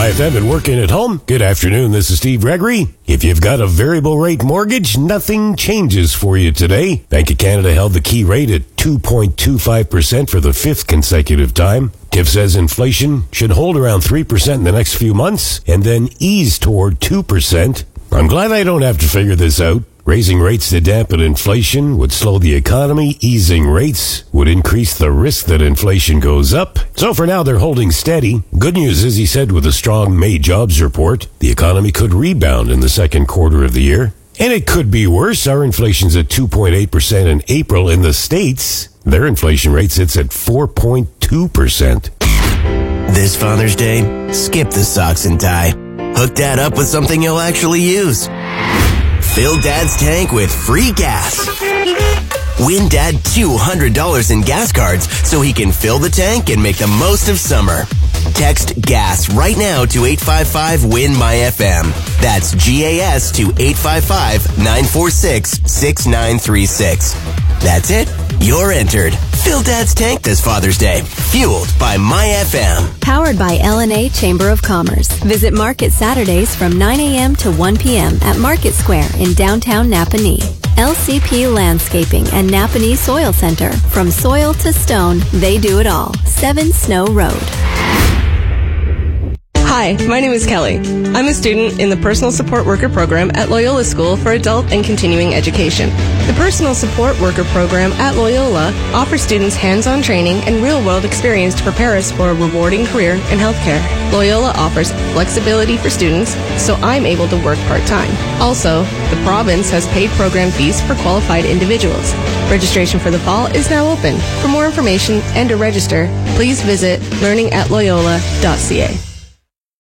FM and working at home? Good afternoon, this is Steve Gregory. If you've got a variable rate mortgage, nothing changes for you today. Bank of Canada held the key rate at 2.25% for the fifth consecutive time. TIF says inflation should hold around 3% in the next few months and then ease toward 2%. I'm glad I don't have to figure this out. Raising rates to dampen inflation would slow the economy. Easing rates would increase the risk that inflation goes up. So for now, they're holding steady. Good news is, he said, with a strong May jobs report, the economy could rebound in the second quarter of the year. And it could be worse. Our inflation's at 2.8% in April. In the States, their inflation rate sits at 4.2%. This Father's Day, skip the socks and tie. Hook Dad up with something you'll actually use. Fill Dad's tank with free gas. Win Dad $200 in gas cards so he can fill the tank and make the most of summer. Text GAS right now to 855-WIN-MY-FM. That's GAS to 855-946-6936. That's it. You're entered. Fill Dad's tank this Father's Day. Fueled by MyFM. Powered by LNA Chamber of Commerce. Visit Market Saturdays from 9 a.m. to 1 p.m. at Market Square in downtown Napanee. LCP Landscaping and Napanee Soil Center. From soil to stone, they do it all. 7 Snow Road. Hi, my name is Kelly. I'm a student in the Personal Support Worker Program at Loyola School for Adult and Continuing Education. The Personal Support Worker Program at Loyola offers students hands-on training and real-world experience to prepare us for a rewarding career in healthcare. Loyola offers flexibility for students, so I'm able to work part-time. Also, the province has paid program fees for qualified individuals. Registration for the fall is now open. For more information and to register, please visit learningatloyola.ca.